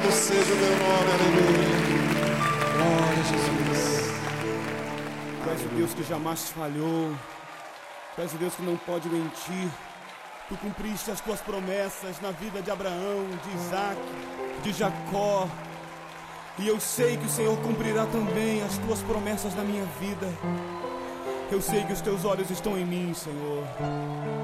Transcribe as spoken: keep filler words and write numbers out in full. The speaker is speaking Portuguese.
Louvado seja o meu nome, aleluia. Glória a Jesus. Tu és o Deus que jamais falhou. Tu és o Deus que não pode mentir. Tu cumpriste as tuas promessas na vida de Abraão, de Isaac, de Jacó. E eu sei que o Senhor cumprirá também as tuas promessas na minha vida. Eu sei que os teus olhos estão em mim, Senhor.